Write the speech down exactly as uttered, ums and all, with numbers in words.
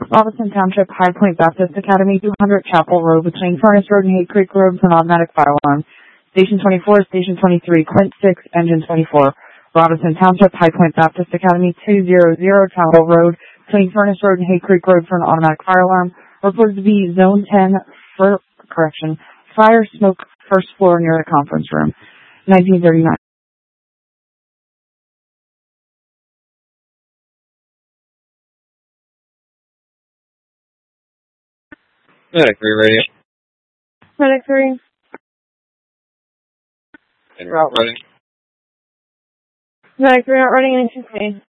Robinson Township, High Point Baptist Academy, two hundred Chapel Road between Furnace Road and Hay Creek Road for an automatic fire alarm. Station twenty-four, Station twenty-three, Quint six, Engine twenty-four. Robinson Township, High Point Baptist Academy, two hundred Chapel Road between Furnace Road and Hay Creek Road for an automatic fire alarm. Reported to be Zone ten, for correction, fire smoke, first floor near the conference room. nineteen thirty-nine. Medic three radio. Medic three. En route running. Medic three, not running anything.